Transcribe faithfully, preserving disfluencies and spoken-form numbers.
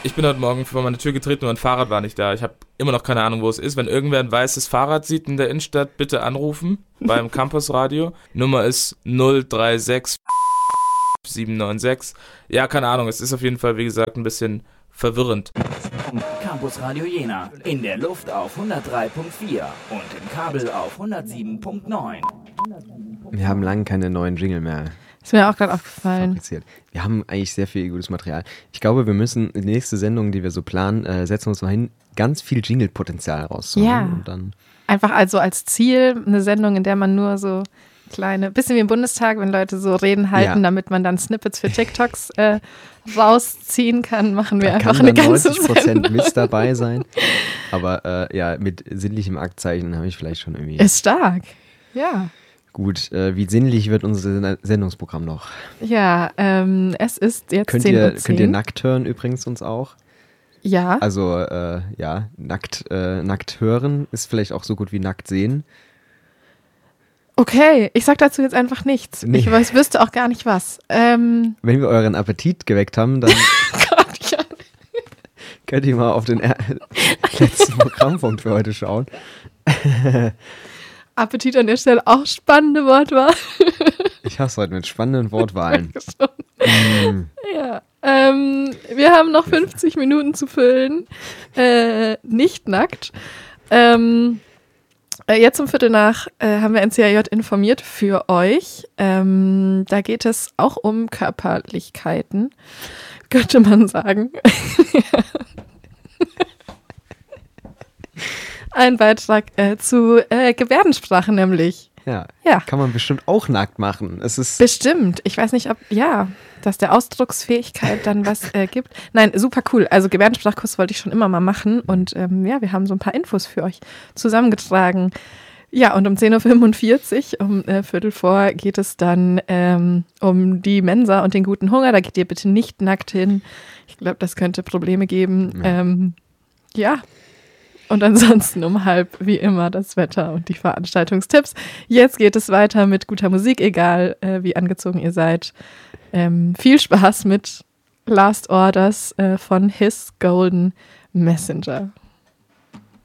Ich bin heute Morgen vor meine Tür getreten und mein Fahrrad war nicht da. Ich habe immer noch keine Ahnung, wo es ist. Wenn irgendwer ein weißes Fahrrad sieht in der Innenstadt, bitte anrufen beim Campusradio. Nummer ist null drei sechs sieben neun sechs. Ja, keine Ahnung. Es ist auf jeden Fall, wie gesagt, ein bisschen verwirrend. Campusradio Jena. In der Luft auf hundertdrei Komma vier und im Kabel auf hundertsieben Komma neun. Wir haben lange keine neuen Jingle mehr. Ist mir auch gerade aufgefallen. Fabriziert. Wir haben eigentlich sehr viel gutes Material. Ich glaube, wir müssen die nächste Sendung, die wir so planen, äh, setzen wir uns mal hin, ganz viel Jingle-Potenzial rauszuholen. Ja. Und dann Einfach also als Ziel eine Sendung, in der man nur so kleine, bisschen wie im Bundestag, wenn Leute so Reden halten, Ja. damit man dann Snippets für TikToks äh, rausziehen kann, machen wir da einfach kann eine dann ganze neunzig Prozent Sendung. Mist dabei sein. Aber äh, ja, mit sinnlichem Aktzeichen habe ich vielleicht schon irgendwie... Ist stark, ja. Gut, äh, wie sinnlich wird unser Sendungsprogramm noch? Ja, ähm, es ist jetzt Könnt zehn Uhr ihr, zehn. könnt ihr nackt hören übrigens uns auch? Ja, Also äh, ja, nackt, äh, nackt hören ist vielleicht auch so gut wie nackt sehen. okay, ich sag dazu jetzt einfach nichts. Nee. Ich weiß, wüsste auch gar nicht was. Ähm, Wenn wir euren Appetit geweckt haben, dann Gott, ja. könnt ihr mal auf den er- letzten Programmpunkt für heute schauen. Appetit an der Stelle auch spannende Wortwahl. Ich hasse heute mit spannenden Wortwahlen. Mm. Ja, ähm, wir haben noch fünfzig Minuten zu füllen. Äh, nicht nackt. Ähm, äh, jetzt um Viertel nach äh, haben wir N C A J informiert für euch. Ähm, da geht es auch um Körperlichkeiten, könnte man sagen. Ein Beitrag äh, zu äh, Gebärdensprache nämlich. Ja. Ja. Kann man bestimmt auch nackt machen. Es ist Bestimmt. Ich weiß nicht, ob, ja, dass der Ausdrucksfähigkeit dann was äh, gibt. Nein, super cool. Also Gebärdensprachkurs wollte ich schon immer mal machen und ähm, ja, wir haben so ein paar Infos für euch zusammengetragen. Ja, und um zehn Uhr fünfundvierzig, um äh, Viertel vor, geht es dann ähm, um die Mensa und den guten Hunger. Da geht ihr bitte nicht nackt hin. Ich glaube, das könnte Probleme geben. Ja. Ähm, ja. Und ansonsten um halb wie immer das Wetter und die Veranstaltungstipps. Jetzt geht es weiter mit guter Musik, egal äh, wie angezogen ihr seid. Ähm, viel Spaß mit Last Orders äh, von His Golden Messenger.